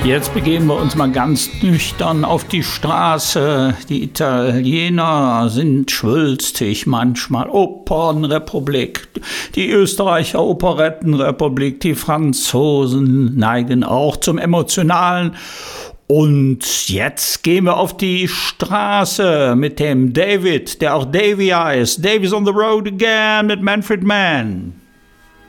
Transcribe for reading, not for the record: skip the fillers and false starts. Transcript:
Jetzt begeben wir uns mal ganz nüchtern auf die Straße. Die Italiener sind schwülstig manchmal. Opernrepublik, die Österreicher Operettenrepublik, die Franzosen neigen auch zum Emotionalen. Und jetzt gehen wir auf die Straße mit dem David, der auch Davy heißt. Davy's on the road again mit Manfred Mann.